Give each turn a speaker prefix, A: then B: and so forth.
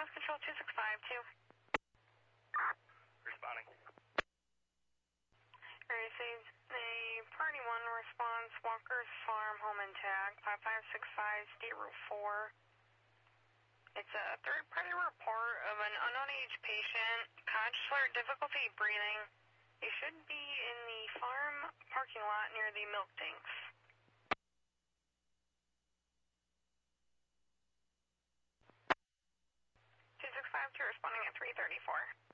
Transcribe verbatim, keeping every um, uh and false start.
A: Ambulance Control two six five two.
B: Responding.
A: Received a Party one response, Walker's Farm, home intact, five five six five, State Route four. It's a third-party report of an unknown age patient, conscious difficulty breathing. They should be in the farm parking lot near the milk tanks. two six five two responding at three thirty-four.